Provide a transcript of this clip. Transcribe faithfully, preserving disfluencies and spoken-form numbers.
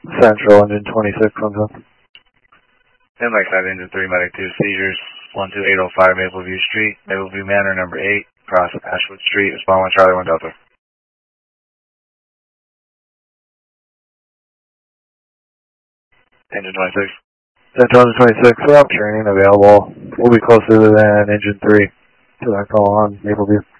Central, engine twenty-six, one two. ten Lakeside, engine three, medic two, seizures, one two eight oh five Mapleview Street, Mapleview Manor, number eight, across Ashwood Street, respond one Charlie, one Delta. Engine twenty-six. Central, engine twenty-six, up, training available. We'll be closer than engine three to that call on Mapleview.